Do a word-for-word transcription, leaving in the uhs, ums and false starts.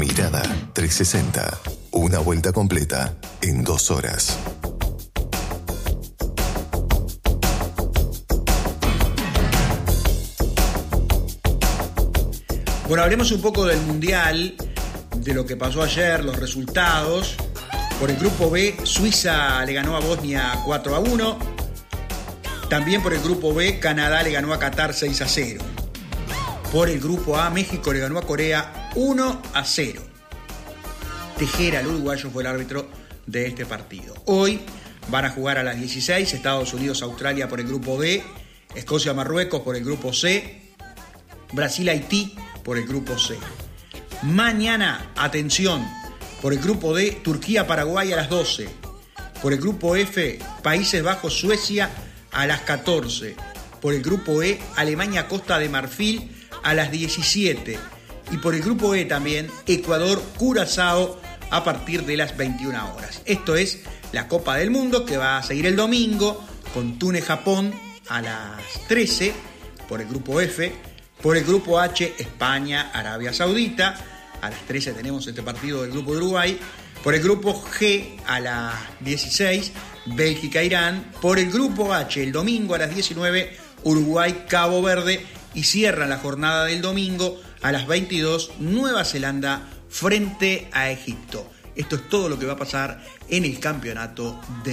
Mirada trescientos sesenta. Una vuelta completa en dos horas. Bueno, hablemos un poco del Mundial, de lo que pasó ayer, los resultados. Por el grupo B, Suiza le ganó a Bosnia cuatro a uno. También por el grupo B, Canadá le ganó a Qatar seis a cero. Por el grupo A, México le ganó a Corea uno a cero. Tejera, el uruguayo, fue el árbitro de este partido. Hoy van a jugar a las dieciséis Estados Unidos, Australia por el grupo D, Escocia, Marruecos por el grupo C, Brasil, Haití por el grupo C. Mañana, atención, por el grupo D, Turquía, Paraguay a las doce. Por el grupo F, Países Bajos, Suecia a las catorce. Por el grupo E, Alemania, Costa de Marfil a las diecisiete. Y por el grupo E también, Ecuador, Curazao a partir de las veintiuna horas. Esto es la Copa del Mundo, que va a seguir el domingo con Túnez, Japón a las trece por el grupo F. Por el grupo H, España, Arabia Saudita. A las trece tenemos este partido del grupo de Uruguay. Por el grupo G, a las dieciséis, Bélgica, Irán. Por el grupo H, el domingo a las diecinueve, Uruguay, Cabo Verde. Y cierran la jornada del domingo a las veintidós, Nueva Zelanda frente a Egipto. Esto es todo lo que va a pasar en el campeonato de